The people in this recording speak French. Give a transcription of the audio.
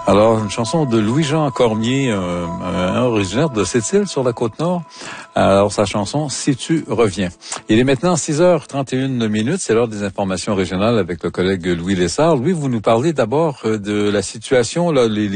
Alors, une chanson de Louis-Jean Cormier, un originaire de Sept-Îles sur la Côte-Nord. Alors, sa chanson « Si tu reviens ». Il est maintenant 6h31 minutes. C'est l'heure des informations régionales avec le collègue Louis Lessard. Louis, vous nous parlez d'abord de la situation, là,